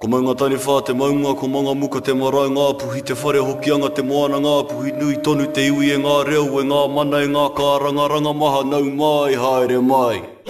Ko mai ngā tani whā te maunga, ko manga muka te marae ngā puhi, te whare hokianga te moana ngā puhi, nui tonu te iwi e ngā reo, e ngā mana e ngā kāranga, ranga maha nau mai, haere mai.